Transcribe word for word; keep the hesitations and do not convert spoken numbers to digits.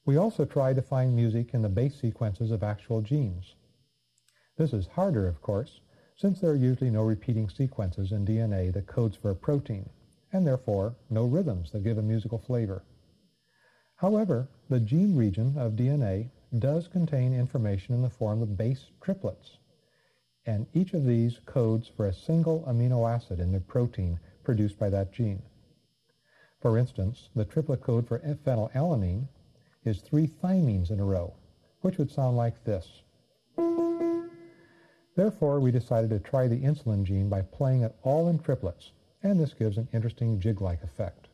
We also tried to find music in the base sequences of actual genes. This is harder, of course, since there are usually no repeating sequences in D N A that codes for a protein, and therefore no rhythms that give a musical flavor. However, the gene region of D N A does contain information in the form of base triplets, and each of these codes for a single amino acid in the protein produced by that gene. For instance, the triplet code for phenylalanine is three thymines in a row, which would sound like this. Therefore, we decided to try the insulin gene by playing it all in triplets, and this gives an interesting jig-like effect.